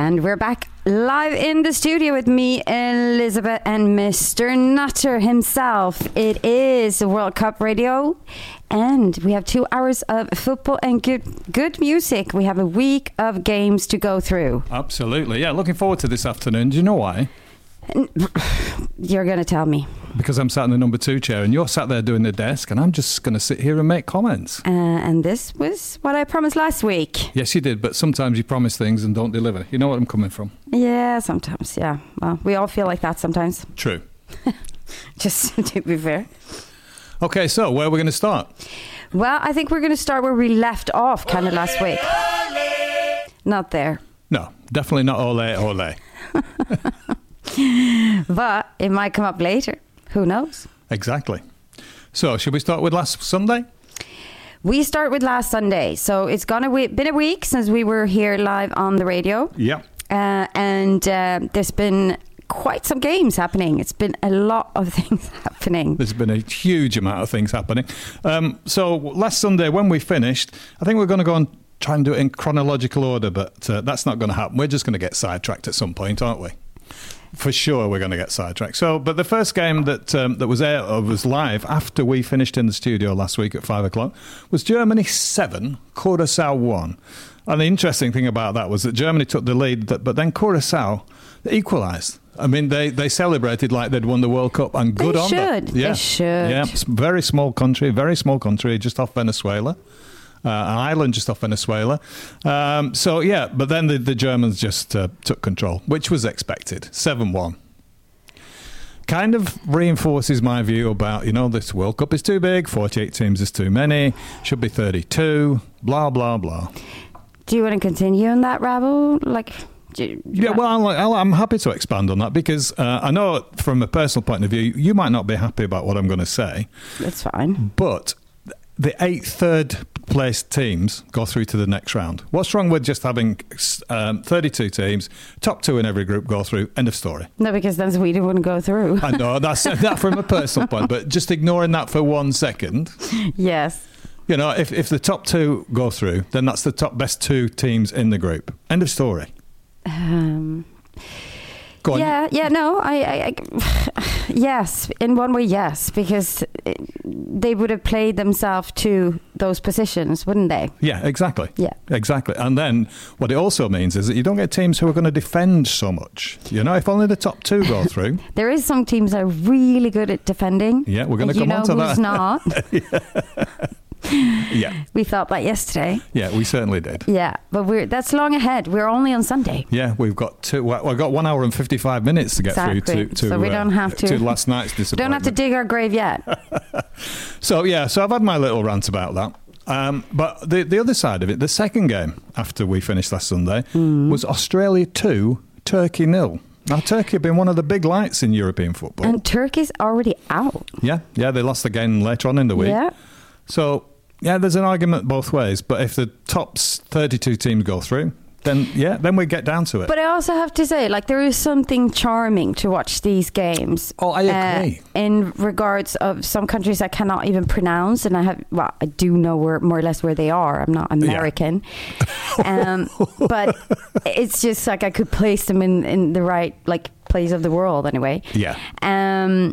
And we're back live in the studio with me, Elizabeth, and Mr. Nutter himself. It is World Cup Radio, and we have 2 hours of football and good music. We have a week of games to go through. Absolutely, yeah. Looking forward to this afternoon. Do you know why? You're going to tell me. Because I'm sat in the number 2 chair and you're sat there doing the desk, and I'm just going to sit here and make comments. And this was what I promised last week. Yes, you did, but sometimes you promise things and don't deliver. You know what I'm coming from? Yeah, sometimes, yeah. Well, we all feel like that sometimes. True. Just to be fair. Okay, so where are we going to start? Well, I think we're going to start where we left off kind of last week. Not there. No, definitely not ole. But it might come up later. Who knows? Exactly. So, should we start with last Sunday? We start with last Sunday. So it's been a week since we were here live on the radio. Yeah. And there's been quite some games happening. It's been a lot of things happening. There's been a huge amount of things happening. So last Sunday when we finished, I think we're going to go and try and do it in chronological order, but that's not going to happen. We're just going to get sidetracked at some point, aren't we? For sure, we're going to get sidetracked. So, but the first game that was live after we finished in the studio last week at 5 o'clock was Germany 7, Curacao 1. And the interesting thing about that was that Germany took the lead, but then Curacao equalised. I mean, they celebrated like they'd won the World Cup, and good on them. They should. Yeah, very small country, just off Venezuela. An island just off Venezuela. But then the Germans just took control, which was expected. 7-1. Kind of reinforces my view about, this World Cup is too big, 48 teams is too many, should be 32, blah, blah, blah. Do you want to continue on that, Rabble? I'm happy to expand on that because I know from a personal point of view, you might not be happy about what I'm going to say. That's fine. But the 8 third-place teams go through to the next round. What's wrong with just having 32 teams, top 2 in every group go through, end of story? No, because then Sweden wouldn't go through. I know, that's that from a personal point, but just ignoring that for 1 second. Yes. If the top 2 go through, then that's the top best 2 teams in the group. End of story. Go on. Yes, in one way, yes, because they would have played themselves to those positions, wouldn't they? Yeah, exactly. Yeah, exactly. And then what it also means is that you don't get teams who are going to defend so much. If only the top 2 go through. There is some teams that are really good at defending. Yeah, we're going to come on to that. Who's not? Yeah. We thought that yesterday. Yeah, we certainly did. Yeah, but that's long ahead. We're only on Sunday. Yeah, we've got 1 hour and 55 minutes to get through to so we don't have to last night's disappointment. Don't have to dig our grave yet. So I've had my little rant about that. But the other side of it, the second game after we finished last Sunday was Australia 2, Turkey 0. Now, Turkey have been one of the big lights in European football. And Turkey's already out. Yeah, they lost the game later on in the week. Yeah. So, there's an argument both ways. But if the top 32 teams go through, then we get down to it. But I also have to say, there is something charming to watch these games. Oh, I agree. In regards of some countries I cannot even pronounce, and I do know more or less where they are. I'm not American. Yeah. But it's just I could place them in the right place of the world anyway. Yeah. And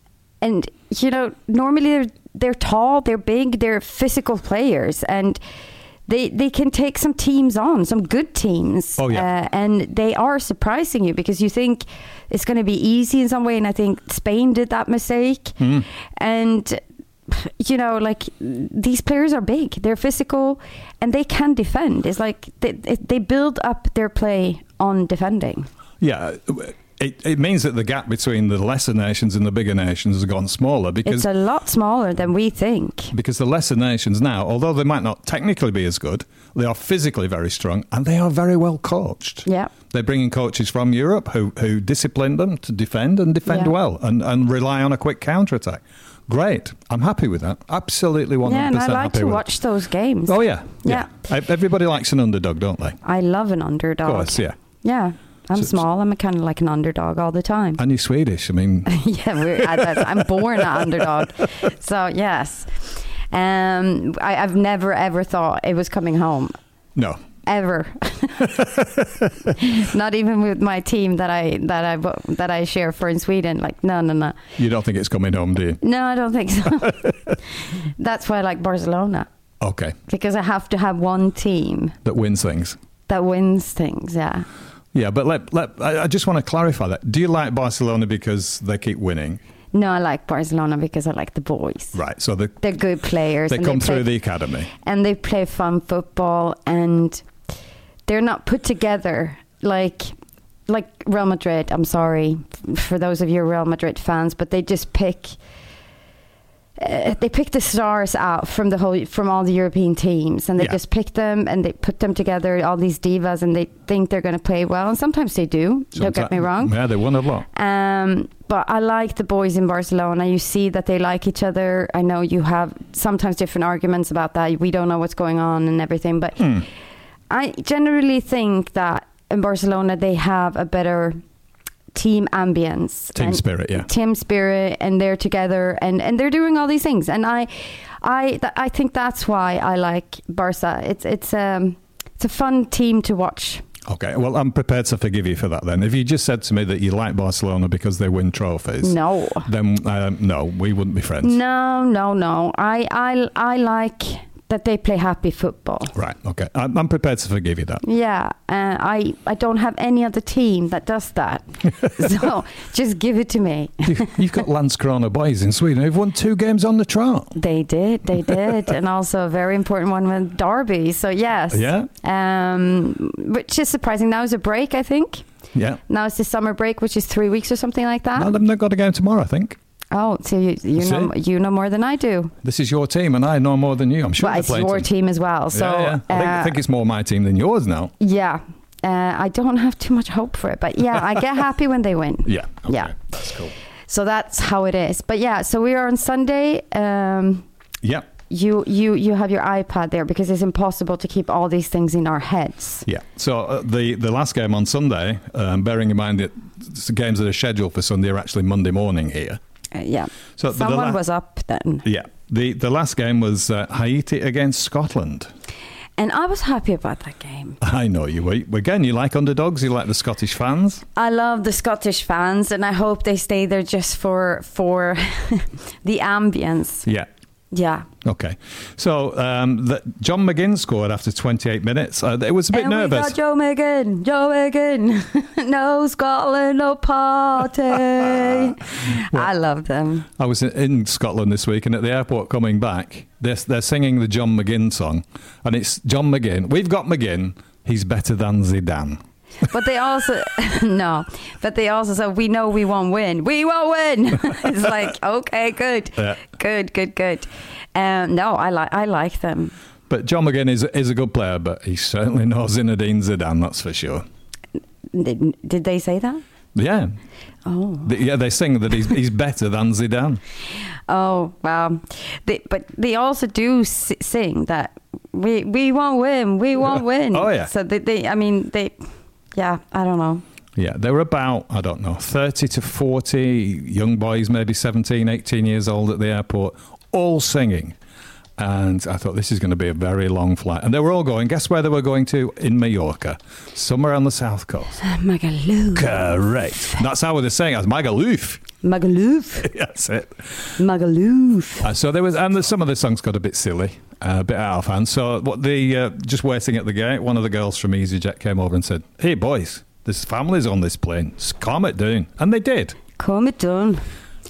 normally they're tall, they're big, they're physical players, and they can take some teams on, some good teams. Oh, yeah. And they are surprising you because you think it's going to be easy in some way, and I think Spain did that mistake. And these players are big, they're physical, and they can defend. It's they build up their play on defending. Yeah. It means that the gap between the lesser nations and the bigger nations has gone smaller because it's a lot smaller than we think. Because the lesser nations now, although they might not technically be as good, they are physically very strong and they are very well coached. Yeah. They bring in coaches from Europe who discipline them to defend well and rely on a quick counter-attack. Great. I'm happy with that. Absolutely 100% happy with it. Yeah, and I like to watch those games. Oh, yeah. Everybody likes an underdog, don't they? I love an underdog. Of course, yeah. Yeah. I'm small. I'm kind of like an underdog all the time. And you're Swedish. I mean... yeah, I'm born an underdog. So, yes. I've never, ever thought it was coming home. No. ever. Not even with my team that I share for in Sweden. Like, no. You don't think it's coming home, do you? No, I don't think so. That's why I like Barcelona. Okay. Because I have to have one team that wins things. Yeah. Yeah, but I just want to clarify that. Do you like Barcelona because they keep winning? No, I like Barcelona because I like the boys. Right, so they're good players. They come through the academy. And they play fun football, and they're not put together like Real Madrid. I'm sorry for those of you Real Madrid fans, but they just pick the stars out from all the European teams, and they just pick them and they put them together, all these divas, and they think they're going to play well, and sometimes they do. Don't get me wrong. Yeah, they won a lot. But I like the boys in Barcelona. You see that they like each other. I know you have sometimes different arguments about that. We don't know what's going on and everything, but I generally think that in Barcelona they have a better team ambience, team spirit, and they're together and they're doing all these things, and I think that's why I like Barca. It's a fun team to watch. Okay, well, I'm prepared to forgive you for that then. If you just said to me that you like Barcelona because they win trophies, then no, we wouldn't be friends. No. I like that they play happy football. Right, okay. I'm prepared to forgive you that. Yeah, I don't have any other team that does that. So just give it to me. You've got Landskrona boys in Sweden who've won 2 games on the trot. They did. And also a very important one with Derby. So yes. Yeah. Which is surprising. Now is a break, I think. Yeah. Now it's the summer break, which is 3 weeks or something like that. No, they've got a game tomorrow, I think. Oh, so you know more than I do. This is your team, and I know more than you. I'm sure. Well, it's your team as well. So yeah. I think it's more my team than yours now. Yeah, I don't have too much hope for it, but yeah, I get happy when they win. Yeah, okay. Yeah, that's cool. So that's how it is. But yeah, so we are on Sunday. Yeah. You have your iPad there because it's impossible to keep all these things in our heads. Yeah. So the last game on Sunday, bearing in mind that the games that are scheduled for Sunday are actually Monday morning here. Yeah. So someone was up then. Yeah. The last game was Haiti against Scotland. And I was happy about that game. I know you were. Again, you like underdogs. You like the Scottish fans. I love the Scottish fans, and I hope they stay there just for the ambience. Yeah. Yeah. Okay. So John McGinn scored after 28 minutes. It was a bit nervous. We got Joe McGinn. No Scotland, no party. Well, I love them. I was in Scotland this week, and at the airport coming back, they're singing the John McGinn song, and it's John McGinn. We've got McGinn. He's better than Zidane. But they also said, we know we won't win. We won't win. It's like, okay, good. Yeah. Good. No, I like them. But John McGinn is a good player, but he certainly knows Zinedine Zidane, that's for sure. Did they say that? Yeah. Oh. They sing that he's better than Zidane. Oh, wow. But they also do sing that we won't win. We won't win. Oh, yeah. So they yeah, I don't know. Yeah, there were about, 30 to 40 young boys, maybe 17, 18 years old at the airport, all singing. And I thought, this is going to be a very long flight. And they were all going, guess where they were going to? In Mallorca, somewhere on the south coast. Magaluf. Correct. That's how they're saying it, Magaluf. Magaluf. That's it. Magaluf. So there was, and some of the songs got a bit silly, a bit out of hand. So just waiting at the gate, one of the girls from EasyJet came over and said, "Hey boys, there's families on this plane. Just calm it down." And they did. Calm it down.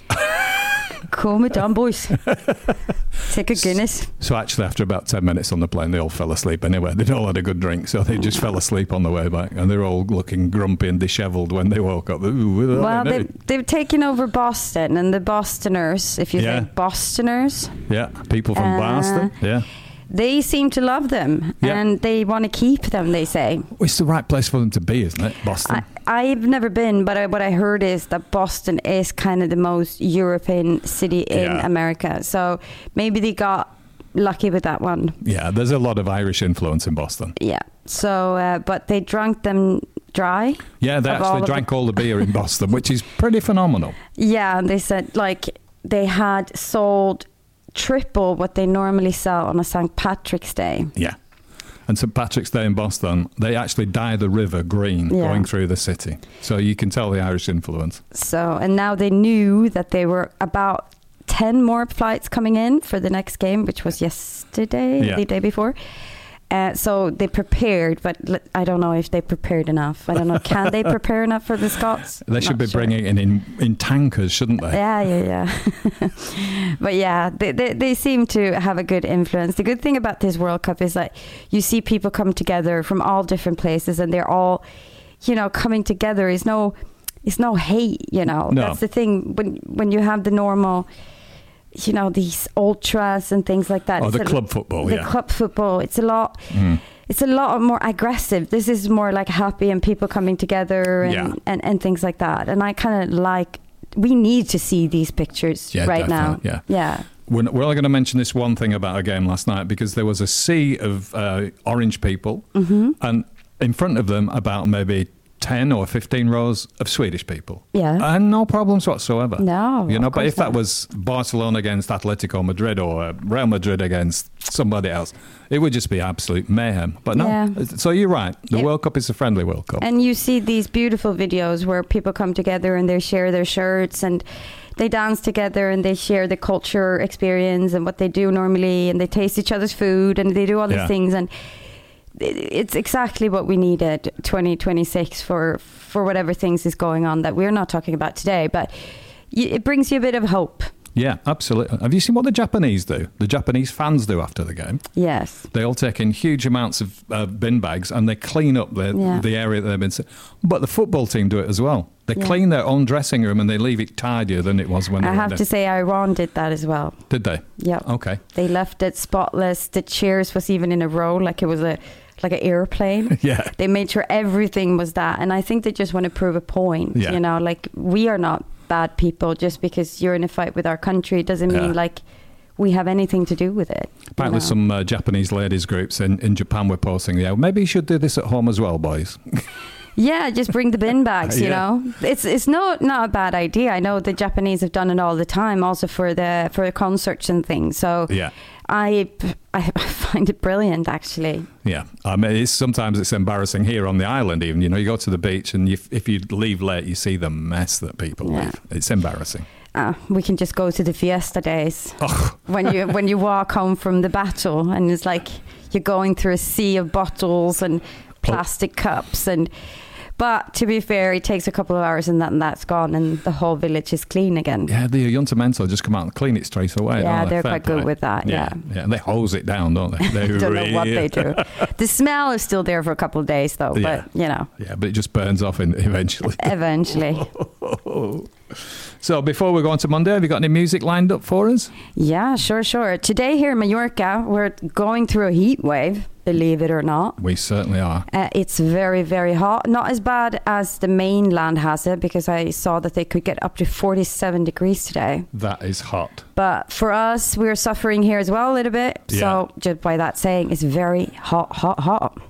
Calm it down, boys. Take a Guinness. So actually, after about 10 minutes on the plane, they all fell asleep anyway. They'd all had a good drink, so they just fell asleep on the way back. And they're all looking grumpy and dishevelled when they woke up. Well, they've taken over Boston, and the Bostoners, if you think Bostoners. Yeah, people from Boston, yeah. They seem to love them, and they want to keep them, they say. Well, it's the right place for them to be, isn't it, Boston? I've never been, but what I heard is that Boston is kind of the most European city in America. So maybe they got lucky with that one. Yeah, there's a lot of Irish influence in Boston. Yeah. So, but they drank them dry. Yeah, they actually drank all the beer in Boston, which is pretty phenomenal. Yeah, and they said, they had sold triple what they normally sell on a St. Patrick's Day. Yeah. And St Patrick's Day in Boston, they actually dye the river green going through the city. So you can tell the Irish influence. So, and now they knew that they were about 10 more flights coming in for the next game, which was yesterday, the day before. So they prepared, but I don't know if they prepared enough. I don't know. Can they prepare enough for the Scots? They should be bringing it in tankers, shouldn't they? Yeah. But yeah, they seem to have a good influence. The good thing about this World Cup is that you see people come together from all different places, and they're all, coming together. It's no hate, No. That's the thing. When you have the normal, these ultras and things like that. Oh, the club football, The club football. It's a lot. It's a lot more aggressive. This is more like happy and people coming together and things like that. And I kind of like. We need to see these pictures right now. Yeah. We're only going to mention this one thing about a game last night, because there was a sea of orange people, and in front of them about maybe 10 or 15 rows of Swedish people. Yeah. And no problems whatsoever. No. But if that was Barcelona against Atletico Madrid or Real Madrid against somebody else, it would just be absolute mayhem. But no. Yeah. So you're right. The World Cup is a friendly World Cup. And you see these beautiful videos where people come together and they share their shirts and they dance together and they share the culture experience and what they do normally, and they taste each other's food and they do all these things. And it's exactly what we needed 2026 for whatever things is going on that we're not talking about today, but it brings you a bit of hope. Yeah, absolutely. Have you seen what the Japanese do? The Japanese fans do after the game? Yes. They all take in huge amounts of bin bags and they clean up the area that they've been... But the football team do it as well. They clean their own dressing room and they leave it tidier than it was when they were I have to say, Iran did that as well. Did they? Yeah. Okay. They left it spotless. The chairs was even in a row like it was like an airplane. Yeah. They made sure everything was that. And I think they just want to prove a point. Like we are not bad people. Just because you're in a fight with our country doesn't mean like we have anything to do with it. Apparently some Japanese ladies groups in Japan were posting, maybe you should do this at home as well, boys. Yeah, just bring the bin bags, you know. It's not a bad idea. I know the Japanese have done it all the time, also for the concerts and things. So I find it brilliant, actually. Yeah, I mean, sometimes it's embarrassing here on the island. Even you go to the beach and if you leave late, you see the mess that people leave. It's embarrassing. We can just go to the fiesta days when you walk home from the battle, and it's like you're going through a sea of bottles and plastic cups But to be fair, it takes a couple of hours and that's gone and the whole village is clean again. Yeah, the Ayuntamiento just come out and clean it straight away. Yeah, they're quite good with that, Yeah, and they hose it down, don't they? They don't know what they do. The smell is still there for a couple of days, though, but, Yeah, but it just burns off eventually. Eventually. So before we go on to Monday, have you got any music lined up for us? Yeah, sure. Today here in Mallorca, we're going through a heat wave, believe it or not. We certainly are. It's very, very hot. Not as bad as the mainland has it, because I saw that they could get up to 47 degrees today. That is hot. But for us, we're suffering here as well a little bit. Yeah. So just by that saying, it's very hot.